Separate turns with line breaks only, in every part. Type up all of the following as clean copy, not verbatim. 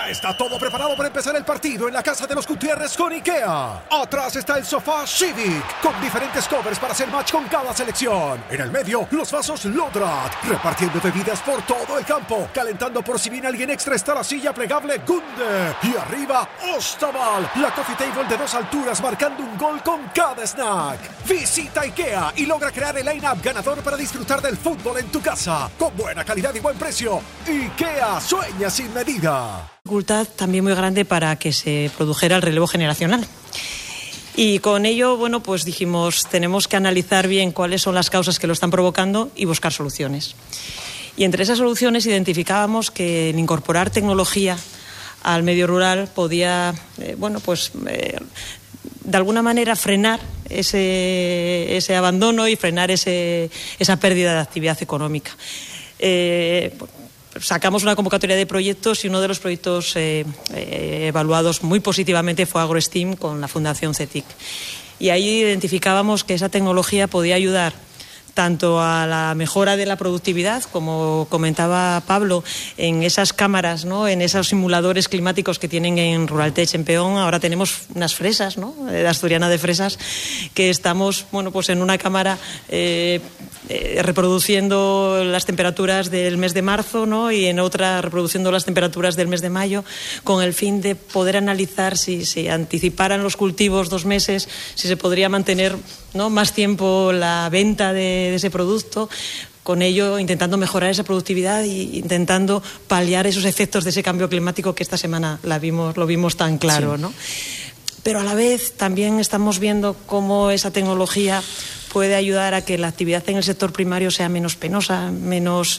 Ya está todo preparado para empezar el partido en la casa de los Gutiérrez con IKEA. Atrás está el sofá Civic, con diferentes covers para hacer match con cada selección. En el medio, los vasos Lodrat, repartiendo bebidas por todo el campo. Calentando por si viene alguien extra está la silla plegable Gunde. Y arriba, Ostaval, la coffee table de 2 alturas marcando un gol con cada snack. Visita IKEA y logra crear el line-up ganador para disfrutar del fútbol en tu casa. Con buena calidad y buen precio. IKEA sueña sin medida.
Dificultad también muy grande para que se produjera el relevo generacional. Y con ello, bueno, pues dijimos, tenemos que analizar bien cuáles son las causas que lo están provocando y buscar soluciones. Y entre esas soluciones identificábamos que el incorporar tecnología al medio rural podía, de alguna manera frenar ese abandono y frenar esa pérdida de actividad económica. Sacamos una convocatoria de proyectos y uno de los proyectos evaluados muy positivamente fue AgroSteam con la Fundación CETIC. Y ahí identificábamos que esa tecnología podía ayudar tanto a la mejora de la productividad, como comentaba Pablo, en esas cámaras, ¿no?, en esos simuladores climáticos que tienen en Ruraltech, en Peón. Ahora tenemos unas fresas, ¿no?, de Asturiana de Fresas, que estamos, en una cámara reproduciendo las temperaturas del mes de marzo, ¿no?, y en otra reproduciendo las temperaturas del mes de mayo, con el fin de poder analizar si se anticiparan los cultivos 2 meses, si se podría mantener, ¿no?, más tiempo la venta de ese producto, con ello intentando mejorar esa productividad e intentando paliar esos efectos de ese cambio climático que esta semana lo vimos tan claro, sí, ¿no? Pero a la vez también estamos viendo cómo esa tecnología puede ayudar a que la actividad en el sector primario sea menos penosa, menos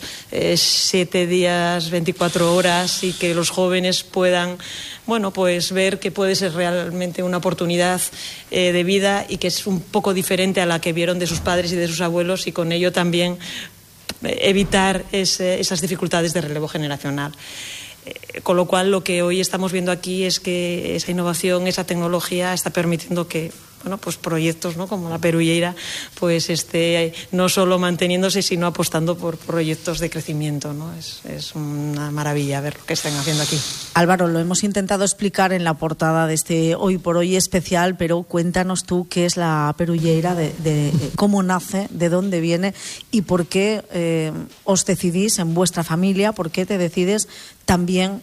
7 días, 24 horas, y que los jóvenes puedan, ver que puede ser realmente una oportunidad de vida y que es un poco diferente a la que vieron de sus padres y de sus abuelos, y con ello también evitar esas dificultades de relevo generacional. Con lo cual, lo que hoy estamos viendo aquí es que esa innovación, esa tecnología está permitiendo que proyectos, ¿no?, como la Perulleira, esté no solo manteniéndose, sino apostando por proyectos de crecimiento, ¿no? Es una maravilla ver lo que están haciendo aquí.
Álvaro, lo hemos intentado explicar en la portada de este Hoy por Hoy especial, pero cuéntanos tú qué es la Perulleira, de cómo nace, de dónde viene y por qué os decidís en vuestra familia, por qué te decides también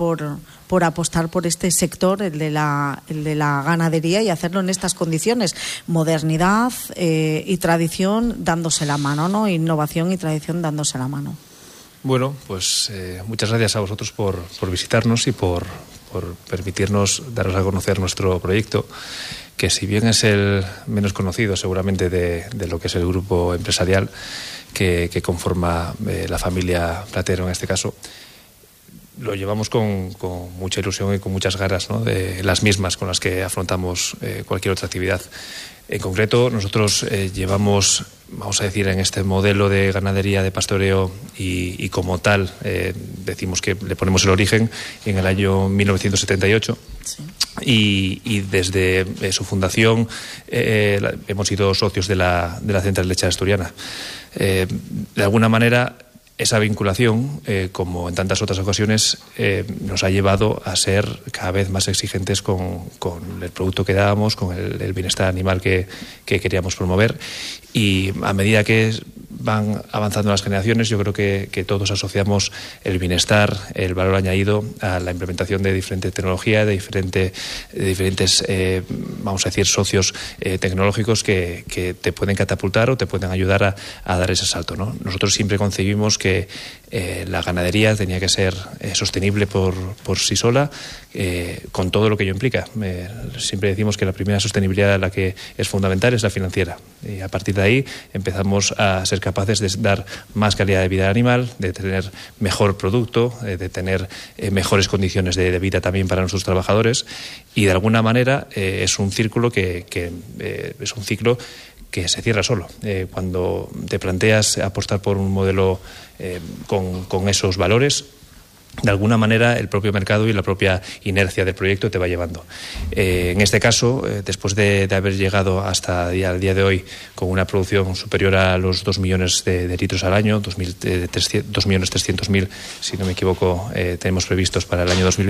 por apostar por este sector, el de la ganadería, y hacerlo en estas condiciones: modernidad y tradición dándose la mano, ¿no? Innovación y tradición dándose la mano.
Bueno, pues muchas gracias a vosotros por visitarnos y por permitirnos daros a conocer nuestro proyecto, que si bien es el menos conocido seguramente de lo que es el grupo empresarial que conforma la familia Platero en este caso, lo llevamos con mucha ilusión y con muchas ganas, ¿no?, de las mismas con las que afrontamos cualquier otra actividad. En concreto, nosotros llevamos, vamos a decir, en este modelo de ganadería, de pastoreo y como tal, decimos que le ponemos el origen en el año 1978. Sí. Y desde su fundación hemos sido socios de la Central Lechera Asturiana. De alguna manera, esa vinculación, como en tantas otras ocasiones, nos ha llevado a ser cada vez más exigentes con el producto que dábamos, con el bienestar animal que queríamos promover. Y a medida que van avanzando las generaciones, yo creo que todos asociamos el bienestar, el valor añadido a la implementación de diferente tecnología, de diferentes, vamos a decir, socios tecnológicos que te pueden catapultar o te pueden ayudar a dar ese salto, ¿no? Nosotros siempre concebimos que la ganadería tenía que ser sostenible por sí sola, con todo lo que ello implica. Siempre decimos que la primera sostenibilidad, la que es fundamental, es la financiera. Y a partir de ahí empezamos a ser capaces de dar más calidad de vida al animal, de tener mejor producto, de tener mejores condiciones de vida también para nuestros trabajadores, y de alguna manera es un círculo es un ciclo que se cierra solo. Cuando te planteas apostar por un modelo con esos valores, de alguna manera el propio mercado y la propia inercia del proyecto te va llevando. En este caso, después de haber llegado hasta el día de hoy con una producción superior a los 2 millones de litros al año, 2.300.000, si no me equivoco, tenemos previstos para el año 2020,